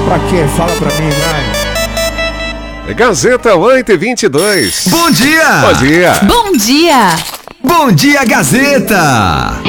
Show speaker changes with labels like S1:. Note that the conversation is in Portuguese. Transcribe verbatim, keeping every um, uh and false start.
S1: pra quê? Fala pra mim, vai.
S2: Gazeta oito e vinte e dois.
S3: Bom dia!
S2: Bom dia!
S4: Bom dia!
S3: Bom dia, Gazeta!